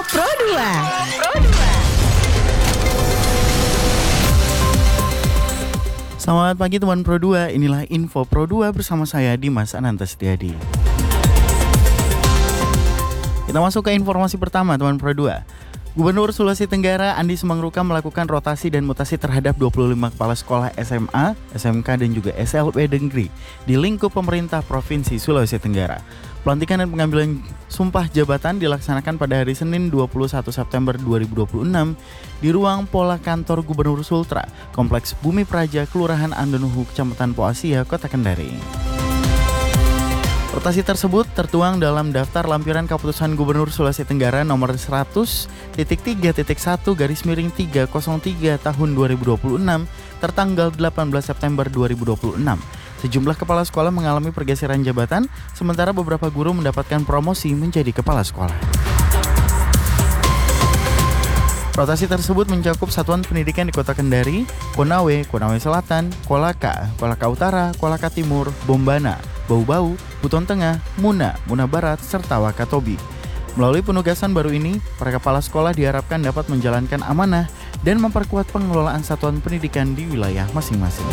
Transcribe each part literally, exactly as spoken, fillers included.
Pro dua. Selamat pagi teman Pro dua, inilah Info Pro dua bersama saya Dimas Ananta Setiadi. Kita masuk ke informasi pertama teman Pro dua. Gubernur Sulawesi Tenggara Andi Sumangruka melakukan rotasi dan mutasi terhadap dua puluh lima kepala sekolah S M A, S M K dan juga S L B negeri di lingkup pemerintah Provinsi Sulawesi Tenggara. Pelantikan dan pengambilan sumpah jabatan dilaksanakan pada hari Senin dua puluh satu September dua ribu dua puluh enam di ruang Pola Kantor Gubernur Sultra, Kompleks Bumi Praja, Kelurahan Andonuhu, Kecamatan Poasia, Kota Kendari. Rotasi tersebut tertuang dalam daftar lampiran keputusan Gubernur Sulawesi Tenggara nomor seratus titik tiga titik satu garis miring tiga nol tiga tahun dua ribu dua puluh enam tertanggal delapan belas September dua ribu dua puluh enam. Sejumlah kepala sekolah mengalami pergeseran jabatan, sementara beberapa guru mendapatkan promosi menjadi kepala sekolah. Rotasi tersebut mencakup satuan pendidikan di Kota Kendari, Konawe, Konawe Selatan, Kolaka, Kolaka Utara, Kolaka Timur, Bombana, Bau-Bau, Buton Tengah, Muna, Muna Barat, serta Wakatobi. Melalui penugasan baru ini, para kepala sekolah diharapkan dapat menjalankan amanah dan memperkuat pengelolaan satuan pendidikan di wilayah masing-masing.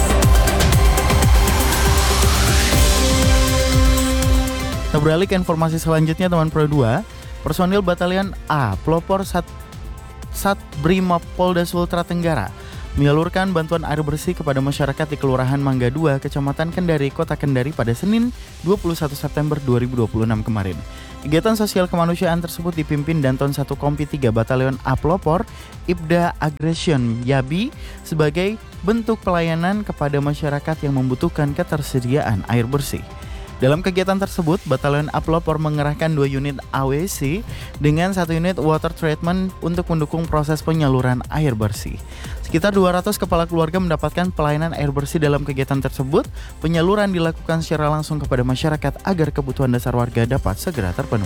Kita beralih ke informasi selanjutnya teman Pro dua. Personil Batalion A Pelopor Sat Sat Brimob Polda Sultra Tenggara menyalurkan bantuan air bersih kepada masyarakat di Kelurahan Mangga dua, Kecamatan Kendari, Kota Kendari pada Senin dua puluh satu September dua ribu dua puluh enam kemarin. Kegiatan sosial kemanusiaan tersebut dipimpin Danton satu Kompi tiga Batalion A Pelopor, Ibda Aggression Yabi, sebagai bentuk pelayanan kepada masyarakat yang membutuhkan ketersediaan air bersih. Dalam kegiatan tersebut, Batalion A Pelopor mengerahkan dua unit A W C dengan satu unit water treatment untuk mendukung proses penyaluran air bersih. Sekitar dua ratus kepala keluarga mendapatkan pelayanan air bersih dalam kegiatan tersebut. Penyaluran dilakukan secara langsung kepada masyarakat agar kebutuhan dasar warga dapat segera terpenuhi.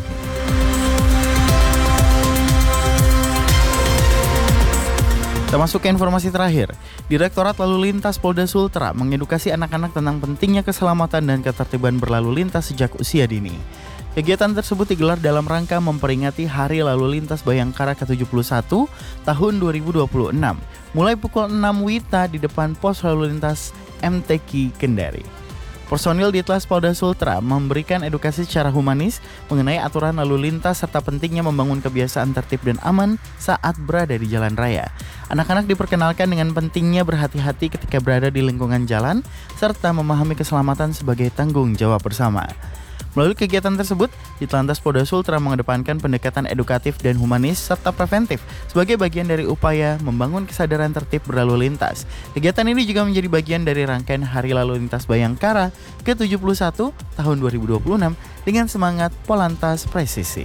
Kita masuk ke informasi terakhir. Direktorat Lalu Lintas Polda Sultra mengedukasi anak-anak tentang pentingnya keselamatan dan ketertiban berlalu lintas sejak usia dini. Kegiatan tersebut digelar dalam rangka memperingati Hari Lalu Lintas Bayangkara ke tujuh puluh satu tahun dua ribu dua puluh enam, mulai pukul enam wita di depan pos lalu lintas M T Q Kendari. Personil Ditlantas Polda Sultra memberikan edukasi secara humanis mengenai aturan lalu lintas serta pentingnya membangun kebiasaan tertib dan aman saat berada di jalan raya. Anak-anak diperkenalkan dengan pentingnya berhati-hati ketika berada di lingkungan jalan serta memahami keselamatan sebagai tanggung jawab bersama. Melalui kegiatan tersebut, Ditlantas Polda Sultra mengedepankan pendekatan edukatif dan humanis serta preventif sebagai bagian dari upaya membangun kesadaran tertib berlalu lintas. Kegiatan ini juga menjadi bagian dari rangkaian Hari Lalu Lintas Bayangkara ke tujuh puluh satu tahun dua ribu dua puluh enam dengan semangat Polantas Presisi.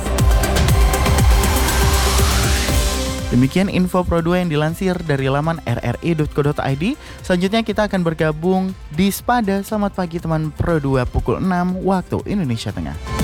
Demikian info Pro dua yang dilansir dari laman r r i dot co dot i d. Selanjutnya kita akan bergabung di Spada. Selamat pagi teman Pro dua pukul enam waktu Indonesia Tengah.